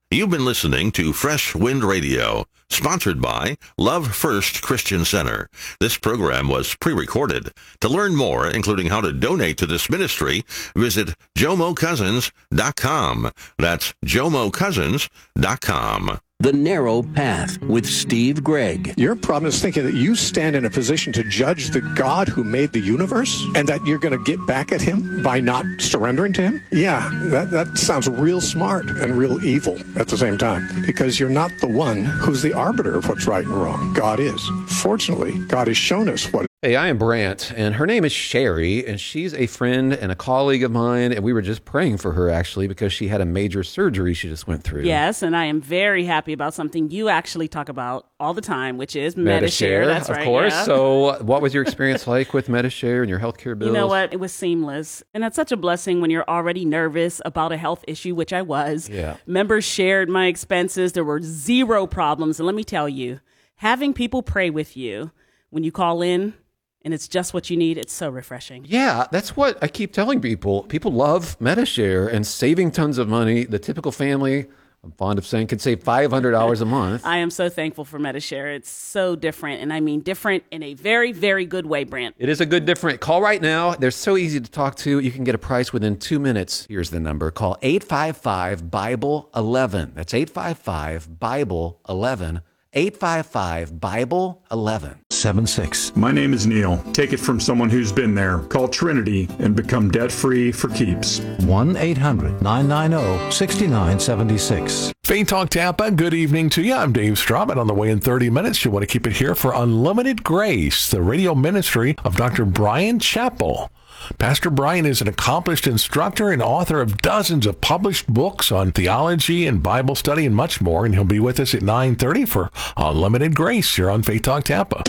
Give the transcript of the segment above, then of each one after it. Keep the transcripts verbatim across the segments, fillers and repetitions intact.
You've been listening to Fresh Wind Radio, sponsored by Love First Christian Center. This program was pre-recorded. To learn more, including how to donate to this ministry, visit jomo cousins dot com. That's jomo cousins dot com. The Narrow Path with Steve Gregg. Your problem is thinking that you stand in a position to judge the God who made the universe and that you're going to get back at him by not surrendering to him? Yeah, that, that sounds real smart and real evil at the same time, because you're not the one who's the arbiter of what's right and wrong. God is. Fortunately, God has shown us what. Hey, I am Brant, and her name is Sherry, and she's a friend and a colleague of mine, and we were just praying for her, actually, because she had a major surgery she just went through. Yes, and I am very happy about something you actually talk about all the time, which is Medi-Share. That's right, of course. Yeah. So what was your experience like with Medi-Share and your healthcare bills? You know what? It was seamless, and that's such a blessing when you're already nervous about a health issue, which I was. Yeah. Members shared my expenses. There were zero problems, and let me tell you, having people pray with you when you call in, and it's just what you need, it's so refreshing. Yeah, that's what I keep telling people. People love Medi-Share and saving tons of money. The typical family, I'm fond of saying, can save five hundred dollars a month. I am so thankful for Medi-Share. It's so different, and I mean different in a very, very good way, Brant. It is a good different. Call right now. They're so easy to talk to. You can get a price within two minutes. Here's the number. Call eight five five, Bible eleven. That's eight five five, Bible eleven. eight five five, Bible eleven. seven six. My name is Neil. Take it from someone who's been there. Call Trinity and become debt-free for keeps. one eight hundred, nine nine zero, six nine seven six. Faith Talk Tampa, good evening to you. I'm Dave Straub, and on the way in thirty minutes, you want to keep it here for Unlimited Grace, the radio ministry of Doctor Bryan Chapell. Pastor Bryan is an accomplished instructor and author of dozens of published books on theology and Bible study and much more, and he'll be with us at nine thirty for Unlimited Grace here on Faith Talk Tampa.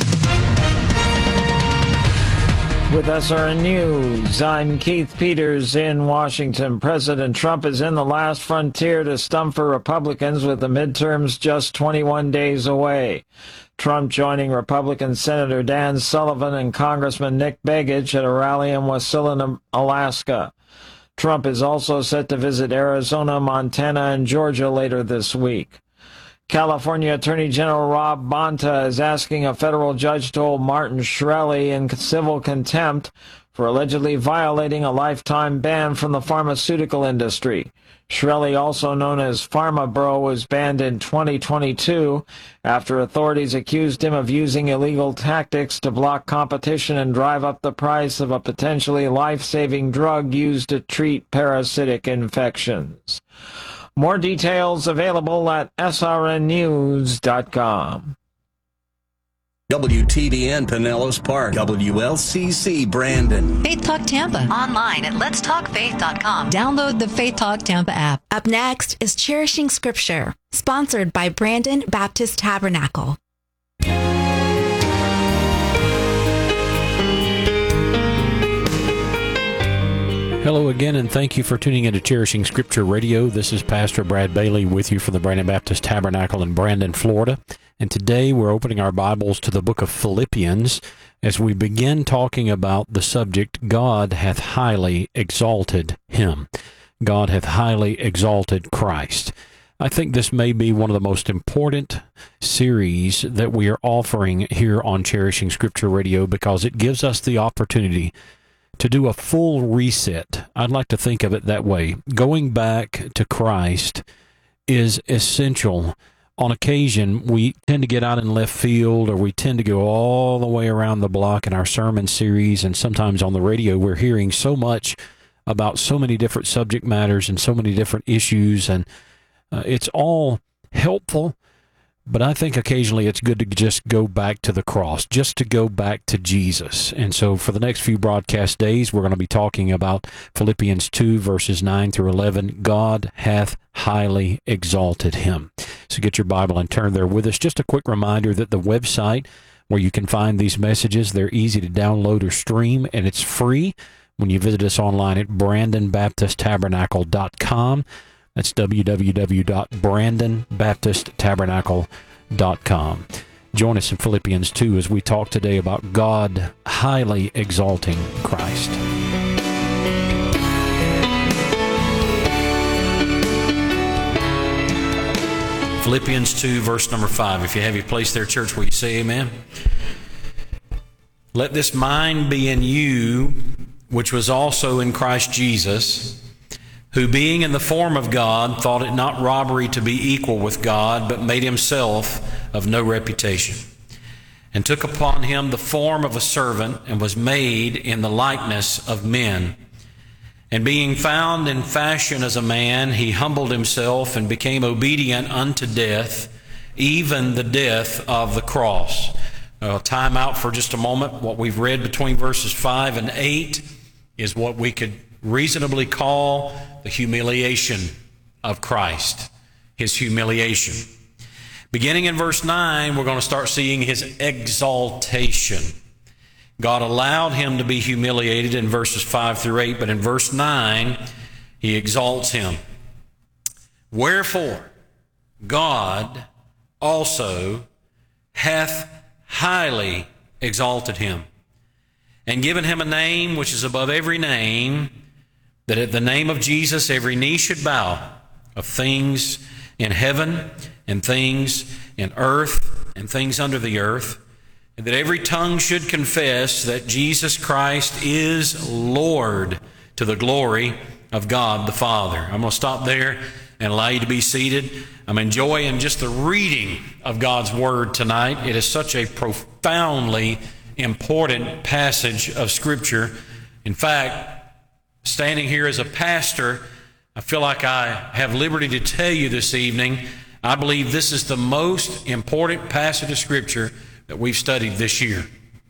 With S R N News, I'm Keith Peters in Washington. President Trump is in the last frontier to stump for Republicans with the midterms just twenty-one days away. Trump joining Republican Senator Dan Sullivan and Congressman Nick Begich at a rally in Wasilla, Alaska. Trump is also set to visit Arizona, Montana, and Georgia later this week. California Attorney General Rob Bonta is asking a federal judge to hold Martin Shkreli in civil contempt for allegedly violating a lifetime ban from the pharmaceutical industry. Shkreli, also known as Pharma Bro, was banned in twenty twenty-two after authorities accused him of using illegal tactics to block competition and drive up the price of a potentially life-saving drug used to treat parasitic infections. More details available at S R N news dot com. W T B N Pinellas Park, W L C C Brandon. Faith Talk Tampa. Online at lets talk faith dot com. Download the Faith Talk Tampa app. Up next is Cherishing Scripture, sponsored by Brandon Baptist Tabernacle. Hello again, and thank you for tuning into Cherishing Scripture Radio. This is Pastor Brad Bailey with you from the Brandon Baptist Tabernacle in Brandon, Florida. And today we're opening our Bibles to the book of Philippians as we begin talking about the subject, God hath highly exalted him. God hath highly exalted Christ. I think this may be one of the most important series that we are offering here on Cherishing Scripture Radio because it gives us the opportunity to do a full reset. I'd like to think of it that way. Going back to Christ is essential. On occasion, we tend to get out in left field, or we tend to go all the way around the block in our sermon series, and sometimes on the radio we're hearing so much about so many different subject matters and so many different issues, and uh, it's all helpful. But I think occasionally it's good to just go back to the cross, just to go back to Jesus. And so for the next few broadcast days, we're going to be talking about Philippians two, verses nine through eleven. God hath highly exalted him. So get your Bible and turn there with us. Just a quick reminder that the website where you can find these messages, they're easy to download or stream, and it's free when you visit us online at brandon baptist tabernacle dot com. That's w w w dot brandon baptist tabernacle dot com. Join us in Philippians two as we talk today about God highly exalting Christ. Philippians two, verse number five. If you have your place there, church, will you say amen? Let this mind be in you, which was also in Christ Jesus, who being in the form of God, thought it not robbery to be equal with God, but made himself of no reputation, and took upon him the form of a servant, and was made in the likeness of men. And being found in fashion as a man, he humbled himself and became obedient unto death, even the death of the cross. Uh, time out for just a moment. What we've read between verses five and eight is what we could reasonably call the humiliation of Christ, his humiliation. Beginning in verse nine, we're going to start seeing his exaltation. God allowed him to be humiliated in verses five through eight, but in verse nine, he exalts him. Wherefore, God also hath highly exalted him, and given him a name which is above every name, that at the name of Jesus every knee should bow, of things in heaven and things in earth and things under the earth, and that every tongue should confess that Jesus Christ is Lord, to the glory of God the Father. I'm going to stop there and allow you to be seated. I'm enjoying just the reading of God's Word tonight. It is such a profoundly important passage of Scripture. In fact, standing here as a pastor, I feel like I have liberty to tell you this evening, I believe this is the most important passage of Scripture that we've studied this year.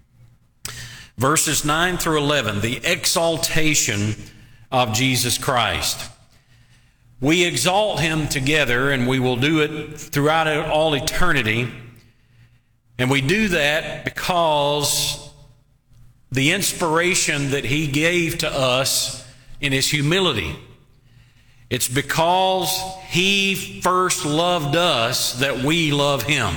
Verses nine through eleven, the exaltation of Jesus Christ. We exalt him together, and we will do it throughout all eternity. And we do that because the inspiration that he gave to us in his humility. It's because he first loved us that we love him.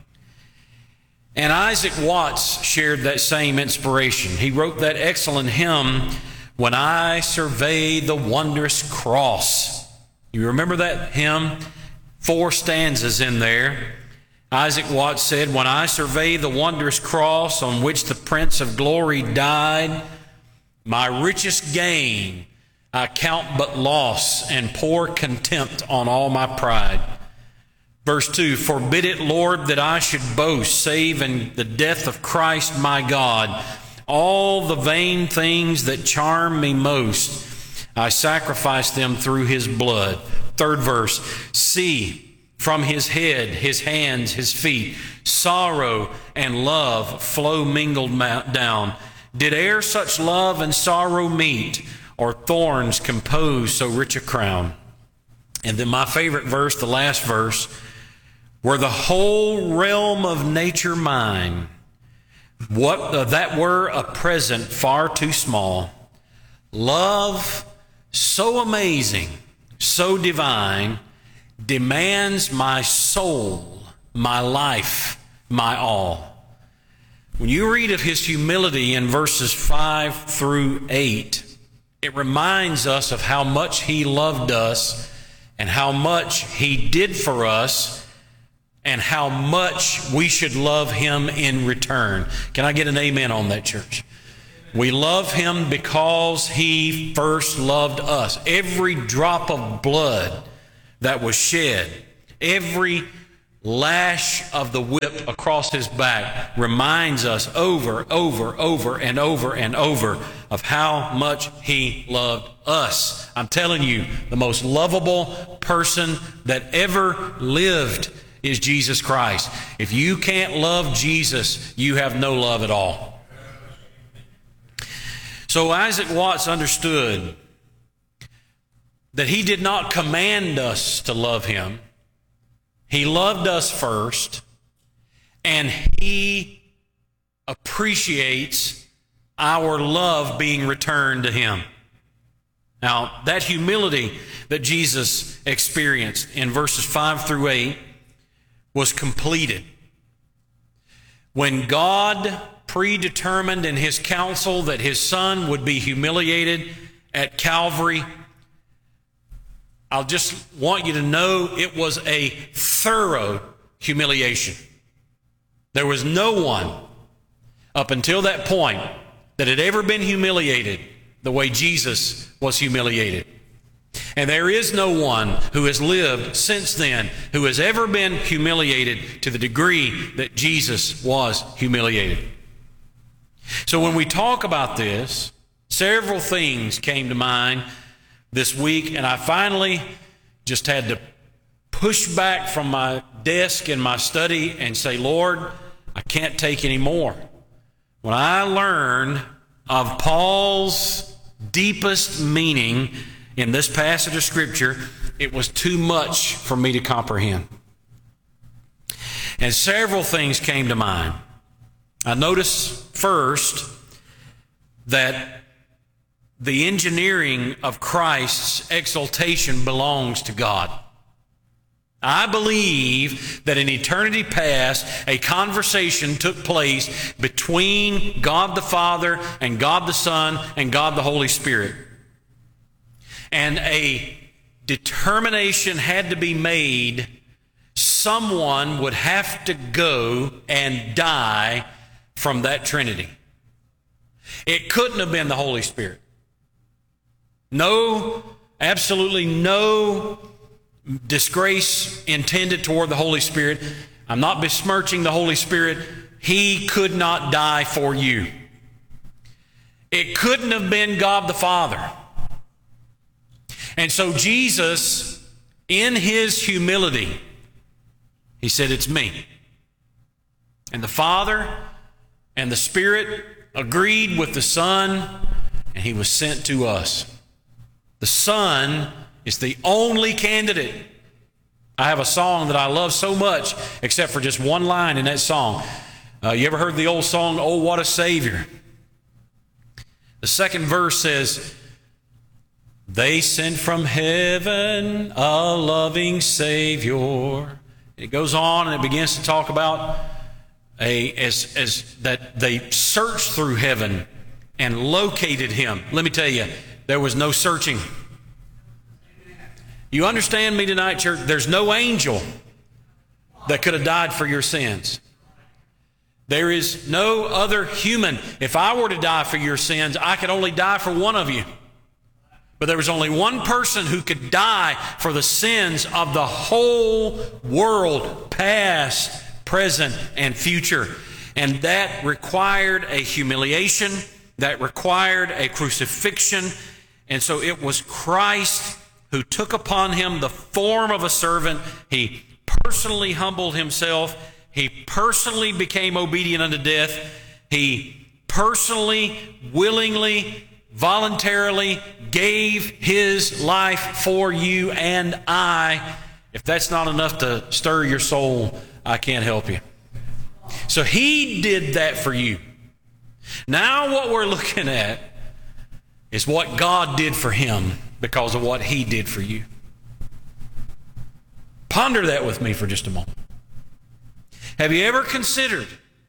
And Isaac Watts shared that same inspiration. He wrote that excellent hymn, When I Survey the Wondrous Cross. You remember that hymn? Four stanzas in there. Isaac Watts said, When I survey the wondrous cross on which the Prince of Glory died, my richest gain I count but loss, and pour contempt on all my pride. Verse two, Forbid it, Lord, that I should boast, save in the death of Christ my God. All the vain things that charm me most, I sacrifice them through his blood. Third verse, See, from his head, his hands, his feet, sorrow and love flow mingled down. Did e'er such love and sorrow meet, or thorns compose so rich a crown? And then my favorite verse, the last verse, Were the whole realm of nature mine, what uh, that were a present far too small, love so amazing, so divine, demands my soul, my life, my all. When you read of his humility in verses five through eight, it reminds us of how much he loved us and how much he did for us and how much we should love him in return. Can I get an amen on that, church? We love him because he first loved us. Every drop of blood that was shed, every lash of the whip across his back reminds us over, over, over, and over, and over of how much he loved us. I'm telling you, the most lovable person that ever lived is Jesus Christ. If you can't love Jesus, you have no love at all. So Isaac Watts understood that he did not command us to love him. He loved us first, and he appreciates our love being returned to him. Now, that humility that Jesus experienced in verses five through eight was completed when God predetermined in his counsel that his son would be humiliated at Calvary. I'll just want you to know it was a thorough humiliation. There was no one up until that point that had ever been humiliated the way Jesus was humiliated. And there is no one who has lived since then who has ever been humiliated to the degree that Jesus was humiliated. So when we talk about this, several things came to mind this week, and I finally just had to push back from my desk in my study and say, Lord, I can't take any more. When I learned of Paul's deepest meaning in this passage of Scripture, it was too much for me to comprehend. And several things came to mind. I noticed first that the engineering of Christ's exaltation belongs to God. I believe that in eternity past, a conversation took place between God the Father and God the Son and God the Holy Spirit. And a determination had to be made. Someone would have to go and die from that Trinity. It couldn't have been the Holy Spirit. No, absolutely no disgrace intended toward the Holy Spirit. I'm not besmirching the Holy Spirit. He could not die for you. It couldn't have been God the Father. And so Jesus, in his humility, he said, it's me. And the Father and the Spirit agreed with the Son, and he was sent to us. The Son is the only candidate. I have a song that I love so much, except for just one line in that song. Uh, you ever heard the old song, Oh, What a Savior? The second verse says, they sent from heaven a loving Savior. It goes on and it begins to talk about a as, as that they searched through heaven and located him. Let me tell you, there was no searching. You understand me tonight, church? There's no angel that could have died for your sins. There is no other human. If I were to die for your sins, I could only die for one of you. But there was only one person who could die for the sins of the whole world, past, present, and future. And that required a humiliation. That required a crucifixion. And so it was Christ who took upon him the form of a servant. He personally humbled himself. He personally became obedient unto death. He personally, willingly, voluntarily gave his life for you and I. If that's not enough to stir your soul, I can't help you. So he did that for you. Now what we're looking at is what God did for him because of what he did for you. Ponder that with me for just a moment. Have you ever considered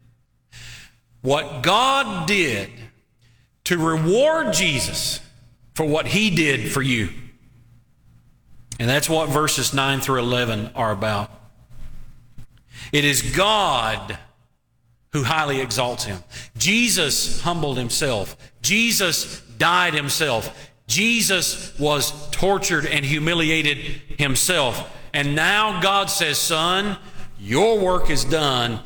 what God did to reward Jesus for what he did for you? And that's what verses nine through eleven are about. It is God who highly exalts him. Jesus humbled himself. Jesus died himself. Jesus was tortured and humiliated himself. And now God says, son, your work is done.